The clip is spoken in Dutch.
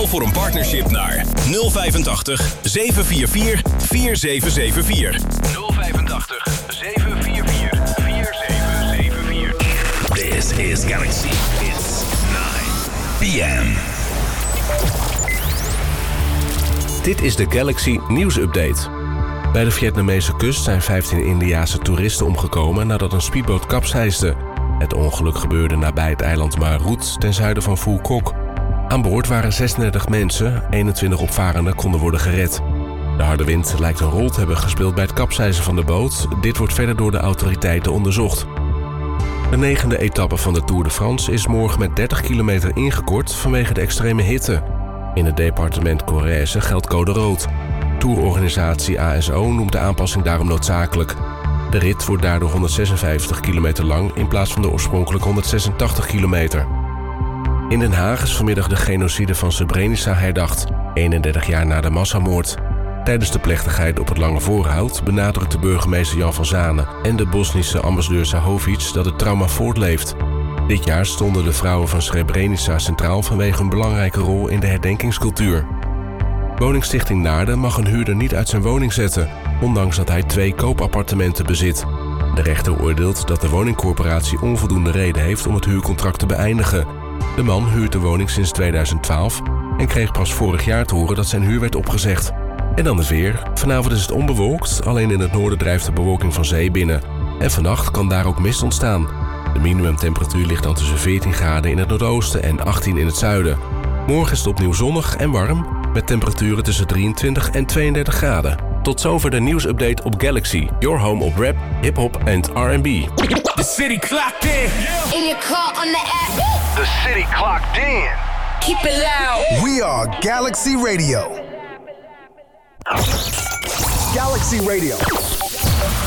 Bel voor een partnership naar 085 744 4774. 085 744 4774. This is Galaxy. It's 9 p.m. Dit is de Galaxy News Update. Bij de Vietnamese kust zijn 15 Indiase toeristen omgekomen nadat een speedboot kapseisde. Het ongeluk gebeurde nabij het eiland Marut ten zuiden van Phu Quoc. Aan boord waren 36 mensen, 21 opvarenden konden worden gered. De harde wind lijkt een rol te hebben gespeeld bij het kapseizen van de boot. Dit wordt verder door de autoriteiten onderzocht. De 9e etappe van de Tour de France is morgen met 30 kilometer ingekort vanwege de extreme hitte. In het departement Corrèze geldt code rood. Tourorganisatie ASO noemt de aanpassing daarom noodzakelijk. De rit wordt daardoor 156 kilometer lang in plaats van de oorspronkelijk 186 kilometer. In Den Haag is vanmiddag de genocide van Srebrenica herdacht, 31 jaar na de massamoord. Tijdens de plechtigheid op het Lange Voorhout benadrukte burgemeester Jan van Zanen en de Bosnische ambassadeur Zahovic dat het trauma voortleeft. Dit jaar stonden de vrouwen van Srebrenica centraal vanwege een belangrijke rol in de herdenkingscultuur. Woningstichting Naarden mag een huurder niet uit zijn woning zetten, ondanks dat hij 2 koopappartementen bezit. De rechter oordeelt dat de woningcorporatie onvoldoende reden heeft om het huurcontract te beëindigen. De man huurt de woning sinds 2012 en kreeg pas vorig jaar te horen dat zijn huur werd opgezegd. En dan het weer. Vanavond is het onbewolkt, alleen in het noorden drijft de bewolking van zee binnen. En vannacht kan daar ook mist ontstaan. De minimumtemperatuur ligt dan tussen 14 graden in het noordoosten en 18 in het zuiden. Morgen is het opnieuw zonnig en warm, met temperaturen tussen 23 en 32 graden. Tot zover de nieuwsupdate op Galaxy, your home op rap, hip-hop en R&B. The city clocked in. In your car on the app. The city clocked in. Keep it loud. We are Galaxy Radio. Galaxy Radio.